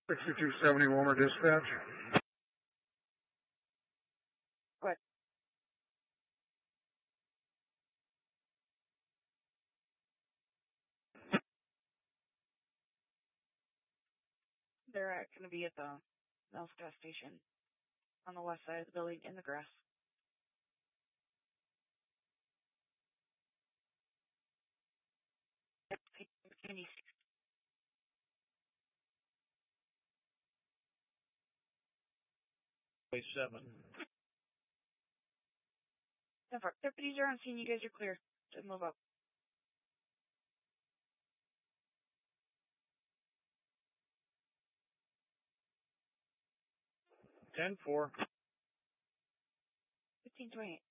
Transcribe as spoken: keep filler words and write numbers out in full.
sixty-two seventy Wilmer dispatch. What? They're going to be at the Nels gas station on the west side of the building in the grass. Seven. Deputies are on scene. You guys are clear. Just move up. ten four. fifteen twenty-eight.